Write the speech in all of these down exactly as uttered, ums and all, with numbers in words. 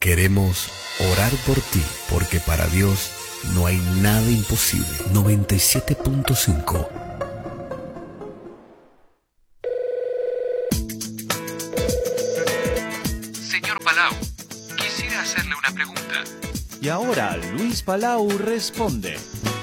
Queremos orar por ti, porque para Dios no hay nada imposible. noventa y siete punto cinco. Señor Palau, quisiera hacerle una pregunta. Y ahora Luis Palau responde.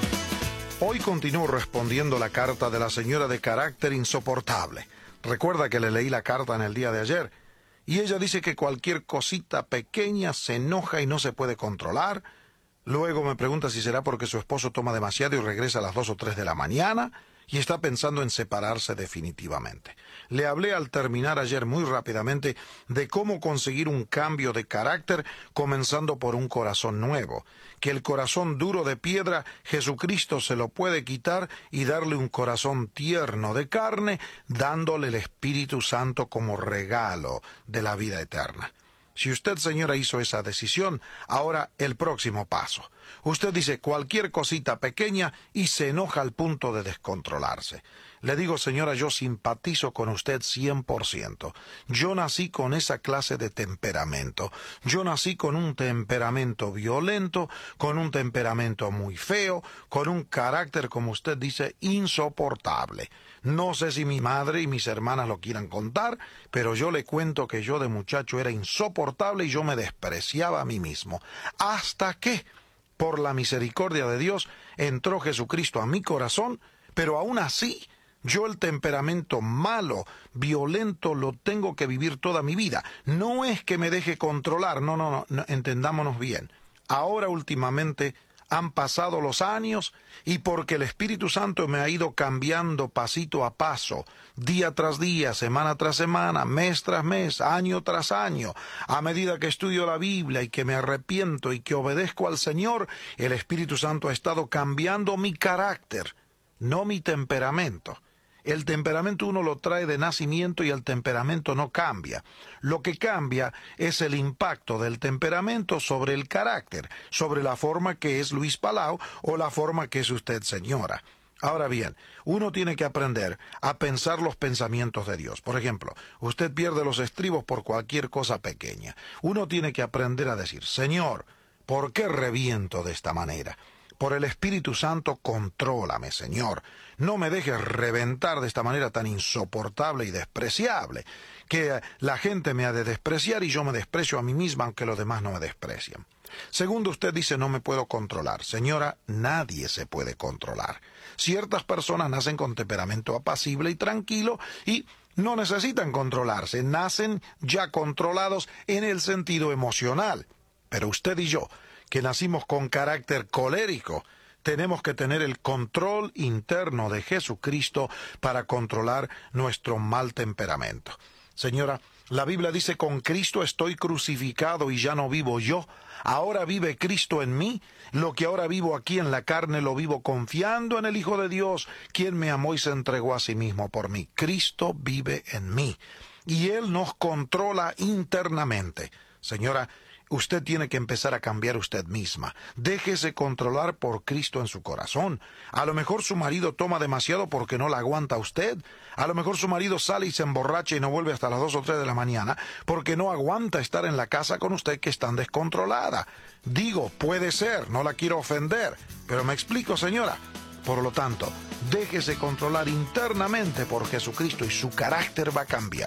Hoy continúo respondiendo la carta de la señora de carácter insoportable. Recuerda que le leí la carta en el día de ayer. Y ella dice que cualquier cosita pequeña se enoja y no se puede controlar. Luego me pregunta si será porque su esposo toma demasiado y regresa a las dos o tres de la mañana y está pensando en separarse definitivamente. Le hablé al terminar ayer muy rápidamente de cómo conseguir un cambio de carácter comenzando por un corazón nuevo. Que el corazón duro de piedra Jesucristo se lo puede quitar y darle un corazón tierno de carne, dándole el Espíritu Santo como regalo de la vida eterna. Si usted, señora, hizo esa decisión, ahora el próximo paso. Usted dice cualquier cosita pequeña y se enoja al punto de descontrolarse. Le digo, señora, yo simpatizo con usted cien por ciento. Yo nací con esa clase de temperamento. Yo nací con un temperamento violento, con un temperamento muy feo, con un carácter, como usted dice, insoportable. No sé si mi madre y mis hermanas lo quieran contar, pero yo le cuento que yo de muchacho era insoportable y yo me despreciaba a mí mismo. Hasta que, por la misericordia de Dios, entró Jesucristo a mi corazón, pero aún así, yo el temperamento malo, violento, lo tengo que vivir toda mi vida. No es que me deje controlar, no, no, no, no, entendámonos bien. Ahora últimamente han pasado los años y porque el Espíritu Santo me ha ido cambiando pasito a paso, día tras día, semana tras semana, mes tras mes, año tras año, a medida que estudio la Biblia y que me arrepiento y que obedezco al Señor, el Espíritu Santo ha estado cambiando mi carácter, no mi temperamento. El temperamento uno lo trae de nacimiento y el temperamento no cambia. Lo que cambia es el impacto del temperamento sobre el carácter, sobre la forma que es Luis Palau o la forma que es usted, señora. Ahora bien, uno tiene que aprender a pensar los pensamientos de Dios. Por ejemplo, usted pierde los estribos por cualquier cosa pequeña. Uno tiene que aprender a decir, Señor, ¿por qué reviento de esta manera? Por el Espíritu Santo, contrólame, Señor. No me dejes reventar de esta manera tan insoportable y despreciable, que la gente me ha de despreciar y yo me desprecio a mí misma, aunque los demás no me desprecian. Segundo, usted dice, no me puedo controlar. Señora, nadie se puede controlar. Ciertas personas nacen con temperamento apacible y tranquilo y no necesitan controlarse. Nacen ya controlados en el sentido emocional. Pero usted y yo, que nacimos con carácter colérico, tenemos que tener el control interno de Jesucristo para controlar nuestro mal temperamento. Señora, la Biblia dice, con Cristo estoy crucificado y ya no vivo yo. Ahora vive Cristo en mí. Lo que ahora vivo aquí en la carne lo vivo confiando en el Hijo de Dios, quien me amó y se entregó a sí mismo por mí. Cristo vive en mí y Él nos controla internamente. Señora, usted tiene que empezar a cambiar usted misma. Déjese controlar por Cristo en su corazón. A lo mejor su marido toma demasiado porque no la aguanta a usted. A lo mejor su marido sale y se emborracha y no vuelve hasta las dos o tres de la mañana porque no aguanta estar en la casa con usted, que es tan descontrolada. Digo, puede ser, no la quiero ofender, pero me explico, señora. Por lo tanto, déjese controlar internamente por Jesucristo y su carácter va a cambiar.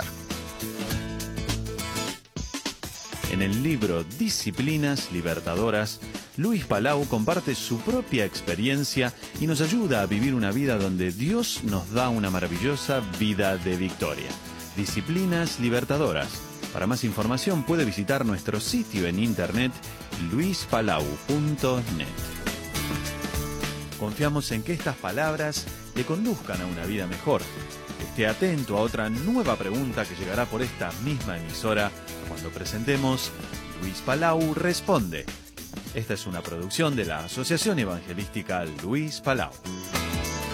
En el libro Disciplinas Libertadoras, Luis Palau comparte su propia experiencia y nos ayuda a vivir una vida donde Dios nos da una maravillosa vida de victoria. Disciplinas Libertadoras. Para más información puede visitar nuestro sitio en internet luis palau punto net. Confiamos en que estas palabras le conduzcan a una vida mejor. Esté atento a otra nueva pregunta que llegará por esta misma emisora cuando presentemos Luis Palau Responde. Esta es una producción de la Asociación Evangelística Luis Palau.